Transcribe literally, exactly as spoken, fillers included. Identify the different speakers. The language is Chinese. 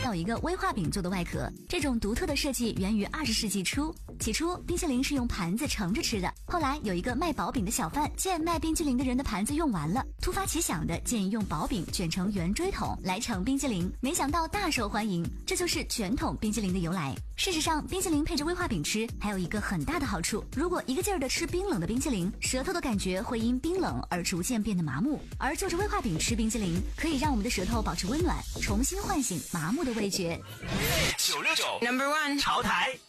Speaker 1: 要有一个威化饼做的外壳。这种独特的设计源于二十世纪初，起初冰淇淋是用盘子盛着吃的，后来有一个卖薄饼的小贩见卖冰淇淋的人的盘子用完了，突发奇想的建议用薄饼卷成圆锥筒来盛冰淇淋，没想到大受欢迎，这就是卷筒冰淇淋的由来。事实上，冰淇淋配着威化饼吃还有一个很大的好处，如果一个劲儿的吃冰冷的冰淇淋，舌头的感觉会因冰冷而逐渐变得麻木，而就着威化饼吃冰淇淋，可以让我们的舌头保持温暖，重新唤醒麻木的味觉。
Speaker 2: 九六九 Number One 潮台。